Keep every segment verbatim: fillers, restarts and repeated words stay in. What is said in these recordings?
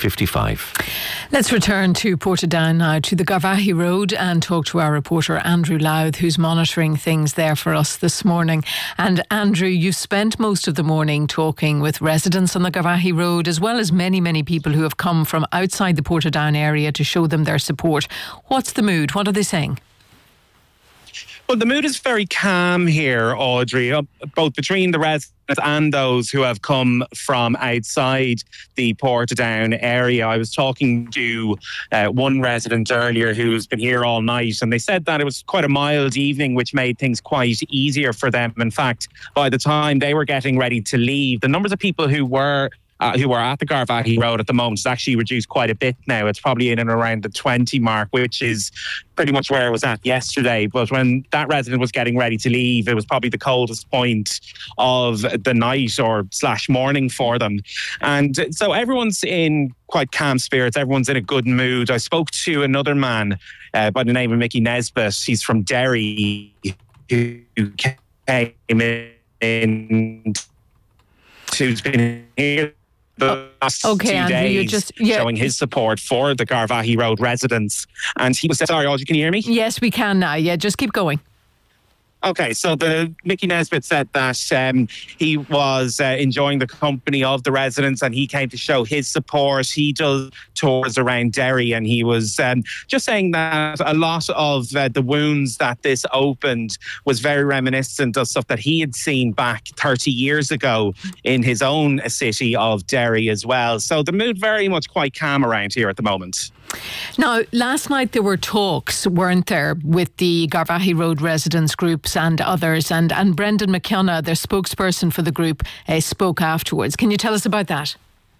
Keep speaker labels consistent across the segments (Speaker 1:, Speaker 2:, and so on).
Speaker 1: fifty-five.
Speaker 2: Let's return to Portadown now, to the Garvaghey Road, and talk to our reporter Andrew Louth, who's monitoring things there for us this morning. And Andrew, you've spent most of the morning talking with residents on the Garvaghey Road, as well as many, many people who have come from outside the Portadown area to show them their support. What's the mood? What are they saying?
Speaker 3: Well, the mood is very calm here, Audrey, both between the residents and those who have come from outside the Portadown area. I was talking to uh, one resident earlier who's been here all night, and they said that it was quite a mild evening, which made things quite easier for them. In fact, by the time they were getting ready to leave, the numbers of people who were Uh, who are at the Garvaghey Road at the moment is actually reduced quite a bit now. It's probably in and around the twenty mark, which is pretty much where it was at yesterday. But when that resident was getting ready to leave, it was probably the coldest point of the night or slash morning for them. And so everyone's in quite calm spirits. Everyone's in a good mood. I spoke to another man uh, by the name of Mickey Nesbitt. He's from Derry, who came in, who's been here the last
Speaker 2: okay,
Speaker 3: two
Speaker 2: Andrew,
Speaker 3: days,
Speaker 2: you're just, yeah.
Speaker 3: showing his support for the Garvaghey Road residents. And he was, sorry, Audrey, can you hear me?
Speaker 2: Yes, we can now. Yeah, just keep going.
Speaker 3: Okay, so the Mickey Nesbitt said that um, he was uh, enjoying the company of the residents, and he came to show his support. He does tours around Derry, and he was um, just saying that a lot of uh, the wounds that this opened was very reminiscent of stuff that he had seen back thirty years ago in his own city of Derry as well. So the mood very much quite calm around here at the moment.
Speaker 2: Now, last night there were talks, weren't there, with the Garvaghey Road residents groups and others, and, and Brendan McKenna, their spokesperson for the group, uh, spoke afterwards. Can you tell us about that?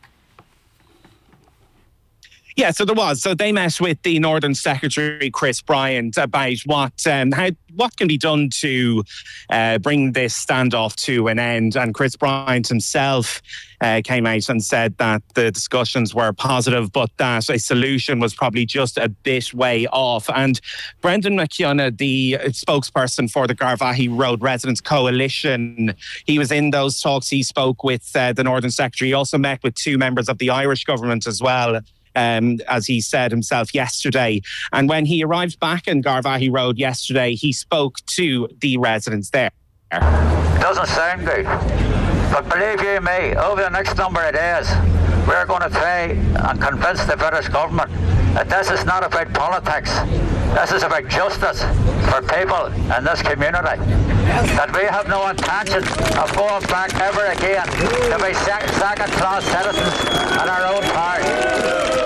Speaker 3: Yeah, so there was. So they met with the Northern Secretary, Chris Bryant, about what um, how what can be done to uh, bring this standoff to an end. And Chris Bryant himself uh, came out and said that the discussions were positive, but that a solution was probably just a bit way off. And Brendan McKenna, the spokesperson for the Garvaghey Road Residents Coalition, he was in those talks. He spoke with uh, the Northern Secretary. He also met with two members of the Irish government as well. Um, as he said himself yesterday. And when he arrived back in Garvaghey Road yesterday, he spoke to the residents there.
Speaker 4: Doesn't sound good, but believe you me, over the next number of days, we're going to try and convince the British government that this is not about politics. This is about justice for people in this community. That we have no intention of going back ever again to be second-class citizens in our own part.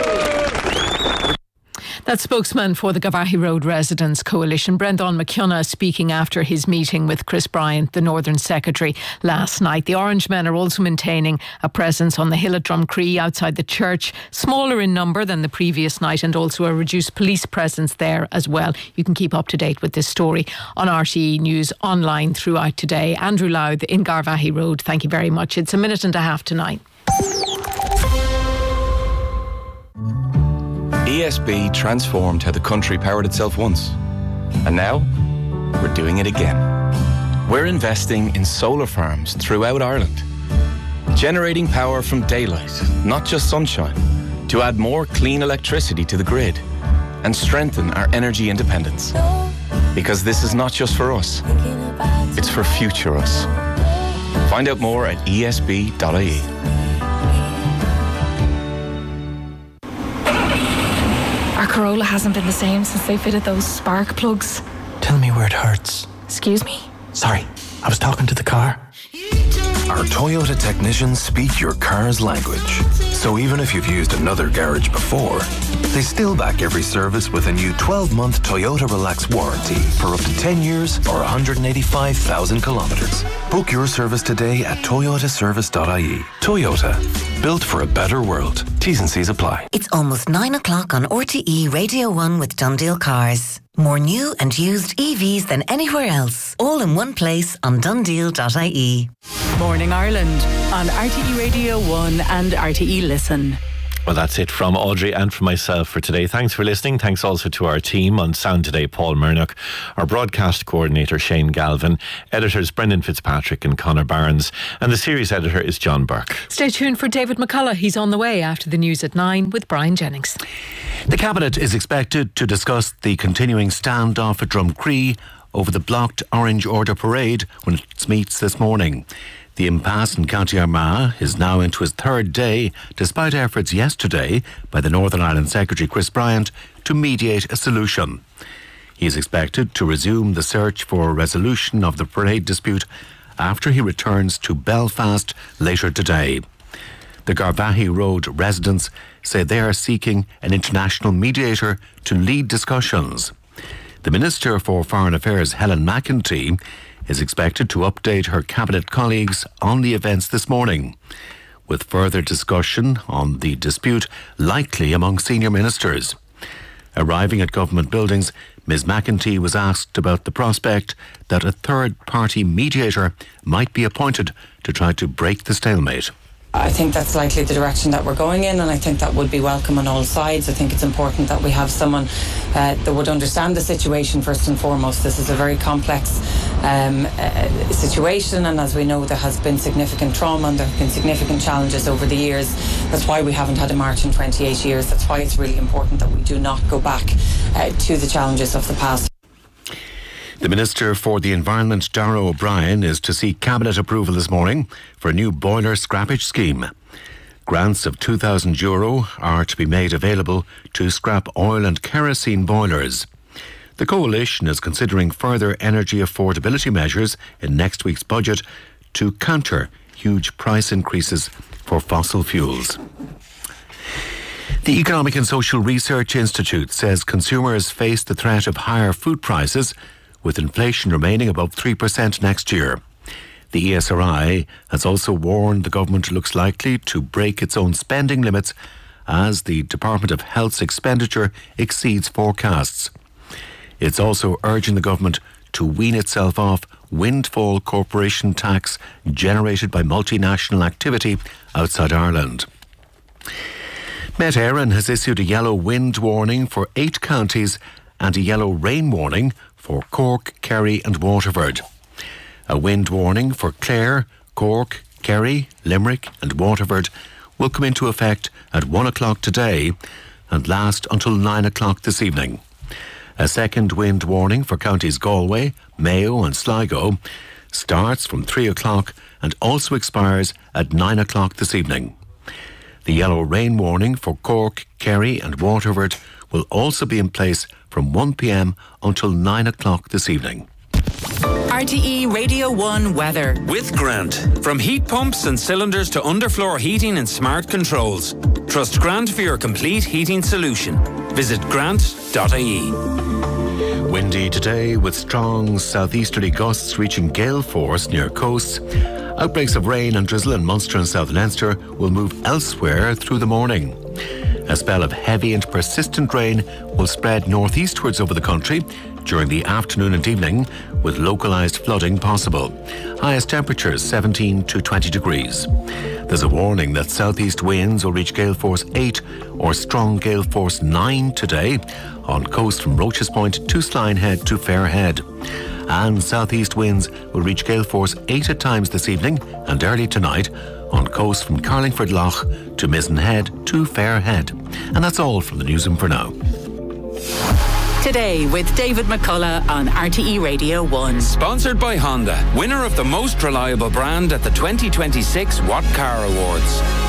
Speaker 2: That spokesman for the Garvaghey Road Residents Coalition, Brendan McKenna, speaking after his meeting with Chris Bryant, the Northern Secretary, last night. The Orange Men are also maintaining a presence on the hill at Drumcree outside the church, smaller in number than the previous night, and also a reduced police presence there as well. You can keep up to date with this story on R T E News online throughout today. Andrew Louth in Garvaghey Road, thank you very much. It's a minute and a half to nine.
Speaker 5: E S B transformed how the country powered itself once. And now, we're doing it again. We're investing in solar farms throughout Ireland, generating power from daylight, not just sunshine, to add more clean electricity to the grid and strengthen our energy independence. Because this is not just for us, it's for future us. Find out more at E S B dot I E.
Speaker 6: Our Corolla hasn't been the same since they fitted those spark plugs.
Speaker 7: Tell me where it hurts.
Speaker 6: Excuse me?
Speaker 7: Sorry, I was talking to the car.
Speaker 8: Our Toyota technicians speak your car's language. So even if you've used another garage before, they still back every service with a new twelve-month Toyota Relax warranty for up to ten years or one hundred eighty-five thousand kilometres. Book your service today at toyota service dot I E. Toyota, built for a better world. T's and C's apply.
Speaker 9: It's almost nine o'clock on R T E Radio one with Dundeel Cars. More new and used E Vs than anywhere else. All in one place on dundeel dot I E.
Speaker 10: Morning Ireland on R T E Radio one and R T E Listen.
Speaker 1: Well, that's it from Audrey and from myself for today. Thanks for listening. Thanks also to our team on sound today, Paul Murnock, our broadcast coordinator, Shane Galvin, editors Brendan Fitzpatrick and Conor Barnes, and the series editor is John Burke.
Speaker 2: Stay tuned for David McCullough. He's on the way after the news at nine with Brian Jennings.
Speaker 10: The Cabinet is expected to discuss the continuing standoff at Drumcree over the blocked Orange Order parade when it meets this morning. The impasse in County Armagh is now into its third day, despite efforts yesterday by the Northern Ireland Secretary Chris Bryant to mediate a solution. He is expected to resume the search for a resolution of the parade dispute after he returns to Belfast later today. The Garvaghey Road residents say they are seeking an international mediator to lead discussions. The Minister for Foreign Affairs, Helen McEntee, is expected to update her Cabinet colleagues on the events this morning, with further discussion on the dispute likely among senior ministers. Arriving at government buildings, Miz McEntee was asked about the prospect that a third-party mediator might be appointed to try to break the stalemate.
Speaker 11: I think that's likely the direction that we're going in, and I think that would be welcome on all sides. I think it's important that we have someone uh, that would understand the situation first and foremost. This is a very complex um, uh, situation, and as we know, there has been significant trauma and there have been significant challenges over the years. That's why we haven't had a march in twenty-eight years. That's why it's really important that we do not go back uh, to the challenges of the past.
Speaker 10: The Minister for the Environment, Darragh O'Brien, is to seek Cabinet approval this morning for a new boiler scrappage scheme. Grants of two thousand euro are to be made available to scrap oil and kerosene boilers. The Coalition is considering further energy affordability measures in next week's budget to counter huge price increases for fossil fuels. The Economic and Social Research Institute says consumers face the threat of higher food prices, with inflation remaining above three percent next year. The E S R I has also warned the government looks likely to break its own spending limits as the Department of Health's expenditure exceeds forecasts. It's also urging the government to wean itself off windfall corporation tax generated by multinational activity outside Ireland. Met Éireann has issued a yellow wind warning for eight counties and a yellow rain warning for Cork, Kerry and Waterford. A wind warning for Clare, Cork, Kerry, Limerick and Waterford will come into effect at one o'clock today and last until nine o'clock this evening. A second wind warning for counties Galway, Mayo and Sligo starts from three o'clock and also expires at nine o'clock this evening. The yellow rain warning for Cork, Kerry and Waterford will also be in place from one p.m. until nine o'clock this evening.
Speaker 12: R T E Radio one weather.
Speaker 13: With Grant. From heat pumps and cylinders to underfloor heating and smart controls. Trust Grant for your complete heating solution. Visit grant dot I E.
Speaker 10: Windy today with strong southeasterly gusts reaching gale force near coasts. Outbreaks of rain and drizzle in Munster and South Leinster will move elsewhere through the morning. A spell of heavy and persistent rain will spread northeastwards over the country during the afternoon and evening, with localised flooding possible. Highest temperatures seventeen to twenty degrees. There's a warning that southeast winds will reach gale force eight or strong gale force nine today on coast from Roches Point to Slinehead to Fairhead. And southeast winds will reach gale force eight at times this evening and early tonight on coast from Carlingford Lough to Mizenhead to Fairhead. And that's all from the newsroom for now.
Speaker 12: Today with David McCullough on R T E Radio one.
Speaker 13: Sponsored by Honda, winner of the most reliable brand at the twenty twenty-six What Car Awards.